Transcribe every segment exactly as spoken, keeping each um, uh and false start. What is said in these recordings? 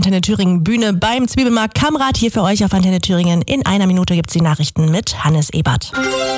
Antenne Thüringen Bühne beim Zwiebelmarkt Kamrat hier für euch auf Antenne Thüringen. In einer Minute gibt's die Nachrichten mit Hannes Ebert.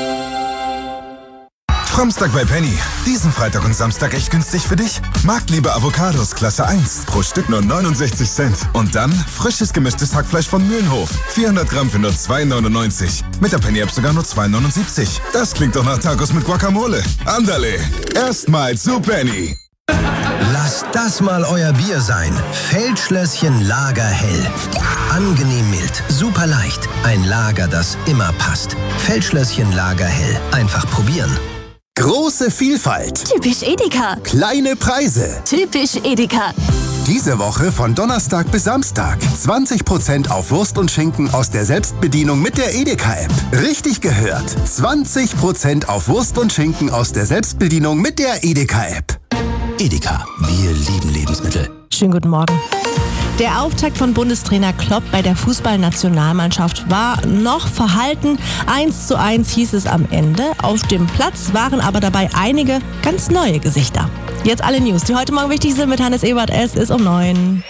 Framstag bei Penny. Diesen Freitag und Samstag echt günstig für dich? Marktliebe Avocados Klasse eins. Pro Stück nur neunundsechzig Cent. Und dann frisches gemischtes Hackfleisch von Mühlenhof. vierhundert Gramm für nur zwei neunundneunzig. Mit der Penny-App sogar nur zwei neunundsiebzig. Das klingt doch nach Tacos mit Guacamole. Andale. Erstmal zu Penny. Lasst das mal euer Bier sein. Feldschlösschen Lagerhell. Angenehm mild, super leicht. Ein Lager, das immer passt. Feldschlösschen Lagerhell. Einfach probieren. Große Vielfalt. Typisch Edeka. Kleine Preise. Typisch Edeka. Diese Woche von Donnerstag bis Samstag. zwanzig Prozent auf Wurst und Schinken aus der Selbstbedienung mit der Edeka-App. Richtig gehört. zwanzig Prozent auf Wurst und Schinken aus der Selbstbedienung mit der Edeka-App. Edeka, wir lieben Lebensmittel. Schönen guten Morgen. Der Auftakt von Bundestrainer Klopp bei der Fußballnationalmannschaft war noch verhalten. eins zu eins hieß es am Ende. Auf dem Platz waren aber dabei einige ganz neue Gesichter. Jetzt alle News, die heute Morgen wichtig sind mit Hannes Ebert. Es ist um neun.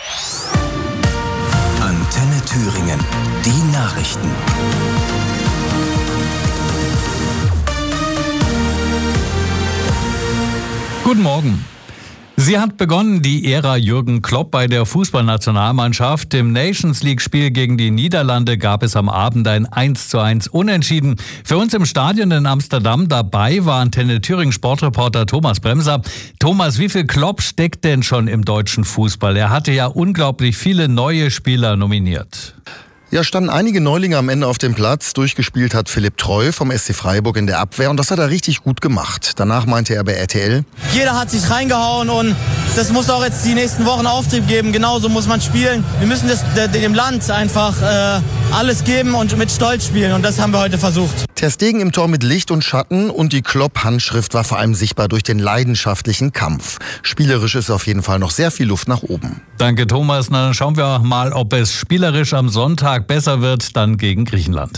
Antenne Thüringen, die Nachrichten. Guten Morgen. Sie hat begonnen, die Ära Jürgen Klopp bei der Fußballnationalmannschaft. Im Nations-League-Spiel gegen die Niederlande gab es am Abend ein eins zu eins Unentschieden. Für uns im Stadion in Amsterdam dabei war Antenne Thüringen Sportreporter Thomas Bremser. Thomas, wie viel Klopp steckt denn schon im deutschen Fußball? Er hatte ja unglaublich viele neue Spieler nominiert. Ja, standen einige Neulinge am Ende auf dem Platz. Durchgespielt hat Philipp Treu vom S C Freiburg in der Abwehr und das hat er richtig gut gemacht. Danach meinte er bei R T L: Jeder hat sich reingehauen und das muss auch jetzt die nächsten Wochen Auftrieb geben. Genauso muss man spielen. Wir müssen das, dem Land einfach äh, alles geben und mit Stolz spielen und das haben wir heute versucht. Ter Stegen im Tor mit Licht und Schatten und die Klopp-Handschrift war vor allem sichtbar durch den leidenschaftlichen Kampf. Spielerisch ist auf jeden Fall noch sehr viel Luft nach oben. Danke, Thomas. Na, dann schauen wir mal, ob es spielerisch am Sonntag besser wird, dann gegen Griechenland.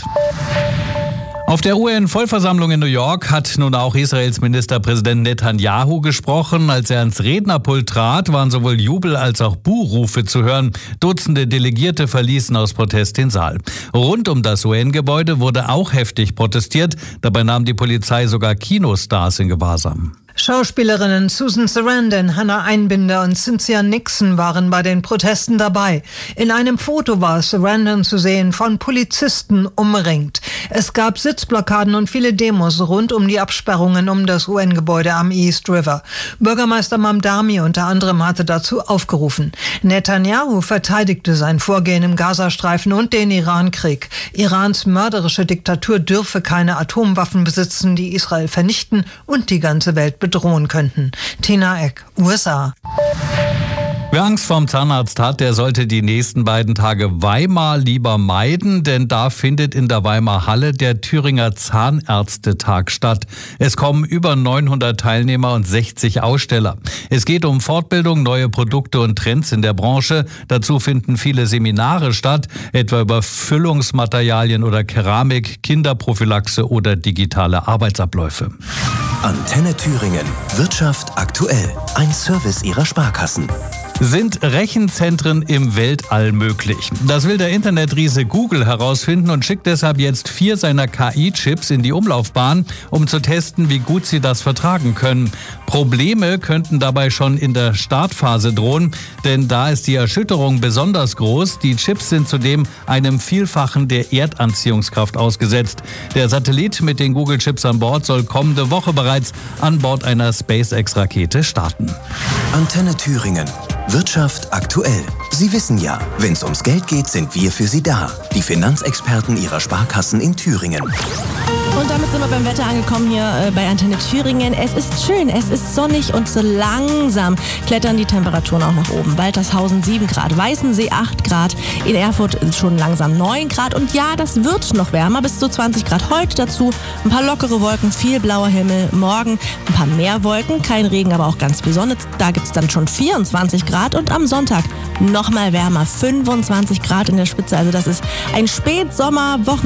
Auf der U N-Vollversammlung in New York hat nun auch Israels Ministerpräsident Netanyahu gesprochen. Als er ans Rednerpult trat, waren sowohl Jubel- als auch Buhrufe zu hören. Dutzende Delegierte verließen aus Protest den Saal. Rund um das U N-Gebäude wurde auch heftig protestiert. Dabei nahm die Polizei sogar Kinostars in Gewahrsam. Schauspielerinnen Susan Sarandon, Hannah Einbinder und Cynthia Nixon waren bei den Protesten dabei. In einem Foto war Sarandon zu sehen, von Polizisten umringt. Es gab Sitzblockaden und viele Demos rund um die Absperrungen um das U N-Gebäude am East River. Bürgermeister Mamdani unter anderem hatte dazu aufgerufen. Netanyahu verteidigte sein Vorgehen im Gazastreifen und den Iran-Krieg. Irans mörderische Diktatur dürfe keine Atomwaffen besitzen, die Israel vernichten und die ganze Welt bedrohen könnten. Tina Eck, U S A. Wer Angst vorm Zahnarzt hat, der sollte die nächsten beiden Tage Weimar lieber meiden, denn da findet in der Weimarer Halle der Thüringer Zahnärztetag statt. Es kommen über neunhundert Teilnehmer und sechzig Aussteller. Es geht um Fortbildung, neue Produkte und Trends in der Branche. Dazu finden viele Seminare statt, etwa über Füllungsmaterialien oder Keramik, Kinderprophylaxe oder digitale Arbeitsabläufe. Antenne Thüringen. Wirtschaft aktuell. Ein Service Ihrer Sparkassen. Sind Rechenzentren im Weltall möglich? Das will der Internetriese Google herausfinden und schickt deshalb jetzt vier seiner K I-Chips in die Umlaufbahn, um zu testen, wie gut sie das vertragen können. Probleme könnten dabei schon in der Startphase drohen, denn da ist die Erschütterung besonders groß. Die Chips sind zudem einem Vielfachen der Erdanziehungskraft ausgesetzt. Der Satellit mit den Google-Chips an Bord soll kommende Woche bereits an Bord einer SpaceX-Rakete starten. Antenne Thüringen. Wirtschaft aktuell. Sie wissen ja, wenn es ums Geld geht, sind wir für Sie da. Die Finanzexperten Ihrer Sparkassen in Thüringen. Und damit sind wir beim Wetter angekommen hier äh, bei Antenne Thüringen. Es ist schön, es ist sonnig und so langsam klettern die Temperaturen auch nach oben. Waltershausen sieben Grad, Weißensee acht Grad, in Erfurt schon langsam neun Grad. Und ja, das wird noch wärmer, bis zu zwanzig Grad heute dazu. Ein paar lockere Wolken, viel blauer Himmel. Morgen ein paar mehr Wolken, kein Regen, aber auch ganz viel Sonne. Da gibt es dann schon vierundzwanzig Grad und am Sonntag noch mal wärmer, fünfundzwanzig Grad in der Spitze. Also das ist ein Spätsommer-Wochenende.